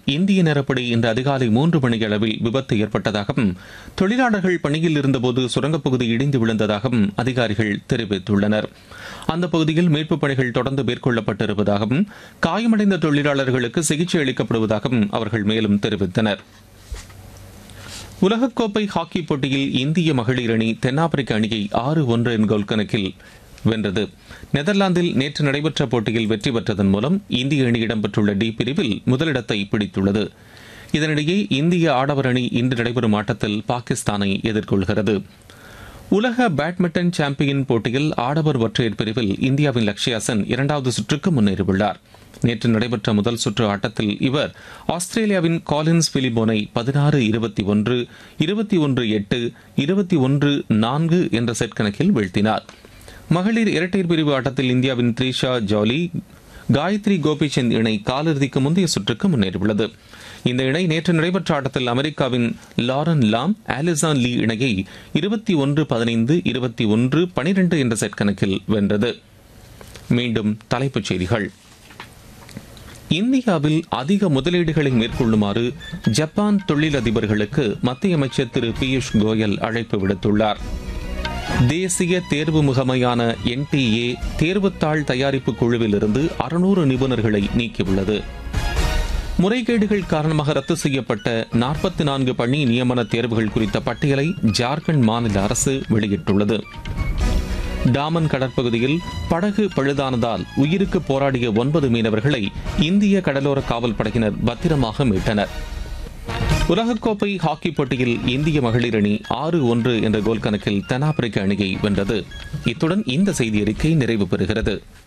இந்திய நேரப்படி இன்று அதிகாலை 3 மணியளவில் விபத்து ஏற்பட்டதாகவும் தொழிலாளர்கள் பணியில் இருந்தபோது சுரங்கப்பகுதி இடிந்து விழுந்ததாகவும் அதிகாரிகள் தெரிவித்துள்ளனர். அந்த பகுதியில் மீட்புப் பணிகள் தொடர்ந்து மேற்கொள்ளப்பட்டிருப்பதாகவும் காயமடைந்த தொழிலாளர்களுக்கு சிகிச்சை அளிக்கப்படுவதாகவும் அவர்கள் மேலும் தெரிவித்தனர். உலகக்கோப்பை ஹாக்கி போட்டியில் இந்திய மகளிர் அணி தென்னாப்பிரிக்க அணியை 6-1 என்ற கோல் கணக்கில் வென்றது. நெதர்லாந்தில் நேற்று நடைபெற்ற போட்டியில் வெற்றி பெற்றதன் மூலம் இந்திய அணி இடம்பெற்றுள்ள டி பிரிவில் முதலிடத்தை பிடித்துள்ளது. இதனிடையே இந்திய ஆடவர் அணி இன்று நடைபெறும் ஆட்டத்தில் பாகிஸ்தானை எதிர்கொள்கிறது. உலக பேட்மிண்டன் சாம்பியன் போட்டியில் ஆடவர் ஒற்றையர் பிரிவில் இந்தியாவின் லக்ஷ்யா சென் 2வது சுற்றுக்கு முன்னேறியுள்ளார். நேற்று நடைபெற்ற முதல் சுற்று ஆட்டத்தில் இவர் ஆஸ்திரேலியாவின் காலின்ஸ் பிலிபோனை 16-21, 21-8, 21-4 என்ற செட் கணக்கில் வீழ்த்தினார். மகளிர் இரட்டையர் பிரிவு ஆட்டத்தில் இந்தியாவின் த்ரிஷா ஜாலி, காயத்ரி கோபிச்சந்த் இணை காலிறுதிக்கு முந்தைய சுற்றுக்கு முன்னேறியுள்ளது. இந்த இணை நேற்று நடைபெற்ற ஆட்டத்தில் அமெரிக்காவின் லாரன் லாம், ஆலிசான் லீ இணையை 21-15, 21-12 என்ற செட் கணக்கில் வென்றது. மீண்டும் தலைப்புச் செய்திகள். இந்தியாவில் அதிக முதலீடுகளை மேற்கொள்ளுமாறு ஜப்பான் தொழிலதிபர்களுக்கு மத்திய அமைச்சர் திரு பியூஷ் கோயல் அழைப்பு விடுத்துள்ளார். தேசிய தேர்வு முகமையான NTA தேர்வுத்தாள் தயாரிப்பு குழுவிலிருந்து 600 நிபுணர்களை நீக்கியுள்ளது. முறைகேடுகள் காரணமாக ரத்து செய்யப்பட்ட 44 பணி நியமன தேர்வுகள் குறித்த பட்டியலை ஜார்க்கண்ட் மாநில அரசு வெளியிட்டுள்ளது. டாமன் கடற்பகுதியில் படகு பழுதானதால் உயிருக்கு போராடிய 9 மீனவர்களை இந்திய கடலோர காவல் படையினர் பத்திரமாக மீட்டனர். உலகக்கோப்பை ஹாக்கி போட்டியில் இந்திய மகளிர் அணி 6-1 என்ற கோல் கணக்கில் தென்னாப்பிரிக்க அணியை வென்றது. இத்துடன் இந்த செய்தி அறிக்கை நிறைவு பெறுகிறது.